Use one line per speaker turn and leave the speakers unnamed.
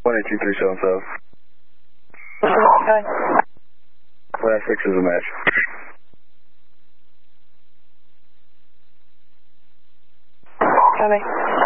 18237 South.
Hi.
Last 6 is a match.
Copy.